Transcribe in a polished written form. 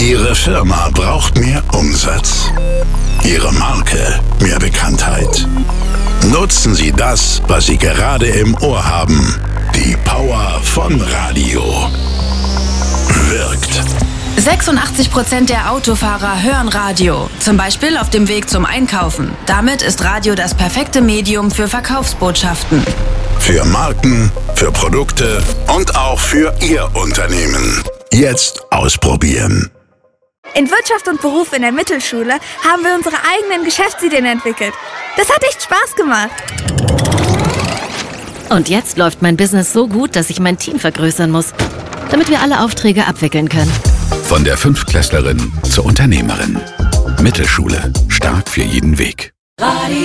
Ihre Firma braucht mehr Umsatz. Ihre Marke mehr Bekanntheit. Nutzen Sie das, was Sie gerade im Ohr haben. Die Power von Radio. Wirkt. 86% der Autofahrer hören Radio, zum Beispiel auf dem Weg zum Einkaufen. Damit ist Radio das perfekte Medium für Verkaufsbotschaften. Für Marken, für Produkte und auch für Ihr Unternehmen. Jetzt ausprobieren. In Wirtschaft und Beruf in der Mittelschule haben wir unsere eigenen Geschäftsideen entwickelt. Das hat echt Spaß gemacht. Und jetzt läuft mein Business so gut, dass ich mein Team vergrößern muss, damit wir alle Aufträge abwickeln können. Von der Fünftklässlerin zur Unternehmerin. Mittelschule. Stark für jeden Weg.